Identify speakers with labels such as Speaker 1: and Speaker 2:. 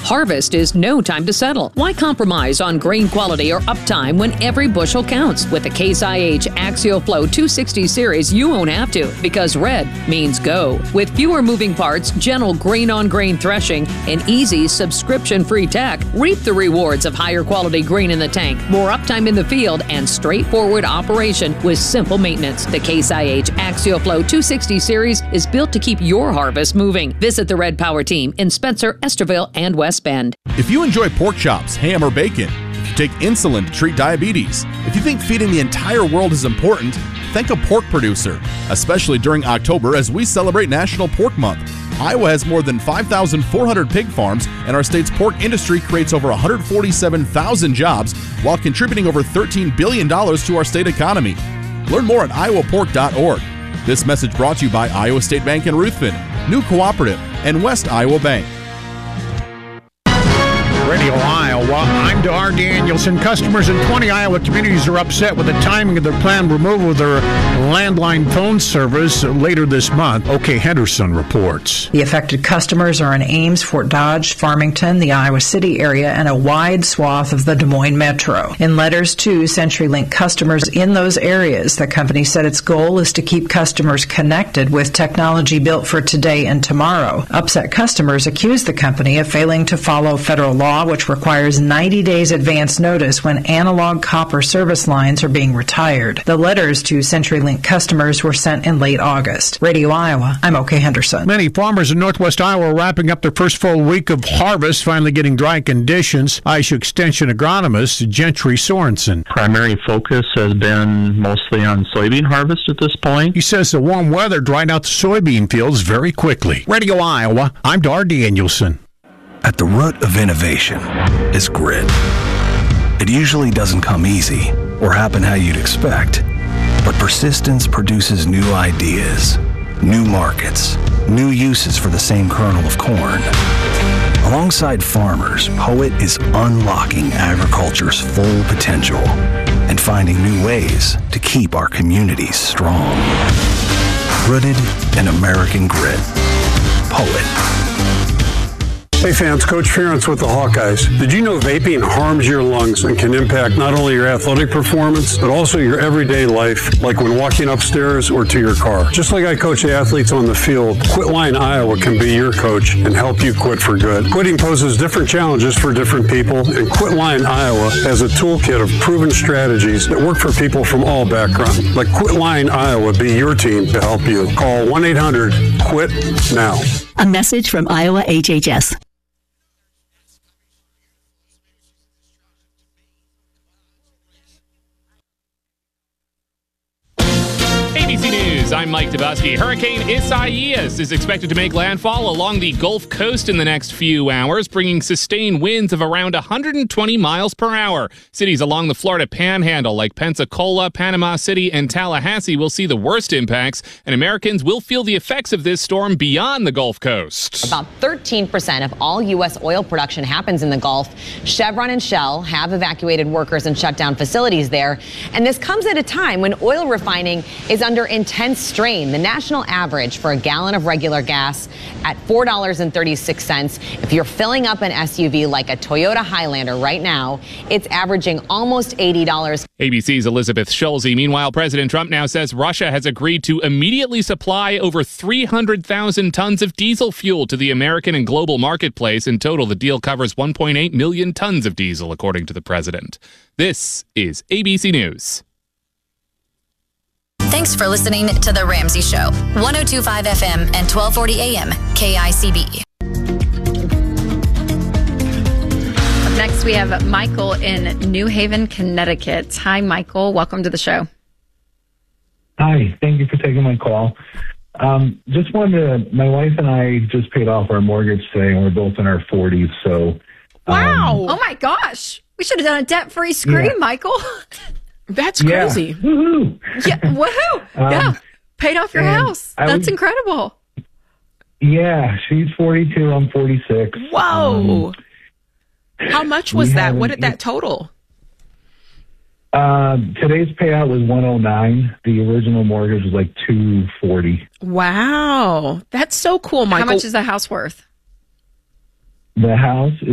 Speaker 1: Harvest is no time to settle. Why compromise on grain quality or uptime when every bushel counts? With the Case IH AxioFlow 260 series, you won't have to, because red means go. With fewer moving parts, gentle grain-on-grain threshing, and easy subscription-free tech, reap the rewards of higher quality grain in the tank, more uptime in the field, and straightforward operation with simple maintenance. The Case IH AxioFlow 260 series is built to keep your harvest moving. Visit the Red Power team in Spencer, Esterville, and West Bend.
Speaker 2: If you enjoy pork chops, ham, or bacon, if you take insulin to treat diabetes, if you think feeding the entire world is important, thank a pork producer, especially during October as we celebrate National Pork Month. Iowa has more than 5,400 pig farms, and our state's pork industry creates over 147,000 jobs while contributing over $13 billion to our state economy. Learn more at iowapork.org. This message brought to you by Iowa State Bank in Ruthven, New Cooperative, and West Iowa Bank.
Speaker 3: Radio Iowa, I'm Dar Danielson. Customers in 20 Iowa communities are upset with the timing of their planned removal of their landline phone service later this month. OK Henderson reports.
Speaker 4: The affected customers are in Ames, Fort Dodge, Farmington, the Iowa City area, and a wide swath of the Des Moines metro. In letters to CenturyLink customers in those areas, the company said its goal is to keep customers connected with technology built for today and tomorrow. Upset customers accuse the company of failing to follow federal law, which requires 90 days advance notice when analog copper service lines are being retired. The letters to CenturyLink customers were sent in late August. Radio Iowa, I'm OK Henderson.
Speaker 3: Many farmers in northwest Iowa are wrapping up their first full week of harvest, finally getting dry conditions. Aisha Extension agronomist Gentry Sorensen.
Speaker 5: Primary focus has been mostly on soybean harvest at this point.
Speaker 3: He says the warm weather dried out the soybean fields very quickly. Radio Iowa, I'm Dar Danielson.
Speaker 6: At the root of innovation is grit. It usually doesn't come easy or happen how you'd expect, but persistence produces new ideas, new markets, new uses for the same kernel of corn. Alongside farmers, Poet is unlocking agriculture's full potential and finding new ways to keep our communities strong. Rooted in American grit. Poet.
Speaker 7: Hey fans, Coach Ferentz with the Hawkeyes. Did you know vaping harms your lungs and can impact not only your athletic performance, but also your everyday life, like when walking upstairs or to your car? Just like I coach athletes on the field, Quitline Iowa can be your coach and help you quit for good. Quitting poses different challenges for different people, and Quitline Iowa has a toolkit of proven strategies that work for people from all backgrounds. Let Quitline Iowa be your team to help you. Call 1-800-QUIT-NOW.
Speaker 8: A message from Iowa HHS.
Speaker 9: ABC News, I'm Mike Dubusky. Hurricane Isaias is expected to make landfall along the Gulf Coast in the next few hours, bringing sustained winds of around 120 miles per hour. Cities along the Florida Panhandle like Pensacola, Panama City, and Tallahassee will see the worst impacts, and Americans will feel the effects of this storm beyond the Gulf Coast.
Speaker 10: About 13% of all U.S. oil production happens in the Gulf. Chevron and Shell have evacuated workers and shut down facilities there, and this comes at a time when oil refining is under intense strain. The national average for a gallon of regular gas at $4.36. If you're filling up an SUV like a Toyota Highlander right now, it's averaging almost $80.
Speaker 9: ABC's Elizabeth Schulze. Meanwhile, President Trump now says Russia has agreed to immediately supply over 300,000 tons of diesel fuel to the American and global marketplace. In total, the deal covers 1.8 million tons of diesel, according to the president. This is ABC News.
Speaker 11: Thanks for listening to The Ramsey Show. 102.5 FM and 1240 AM KICB.
Speaker 12: Up next, we have Michael in New Haven, Connecticut. Hi, Michael. Welcome to the show.
Speaker 13: Hi. Thank you for taking my call. Just wanted to, my wife and I just paid off our mortgage today, and we're both in our 40s. So,
Speaker 12: wow. Oh, my gosh. We should have done a debt-free screen,
Speaker 13: yeah.
Speaker 12: Michael.
Speaker 14: That's crazy.
Speaker 13: Yeah. Woohoo.
Speaker 12: Yeah, woohoo. Yeah. Paid off your house. That's incredible.
Speaker 13: Yeah. She's 42. I'm 46.
Speaker 14: Whoa. How much was that? What did that total?
Speaker 13: Today's payout was $109. The original mortgage was like $240.
Speaker 14: Wow. That's so cool, Michael.
Speaker 12: How much is the house worth?
Speaker 13: The house is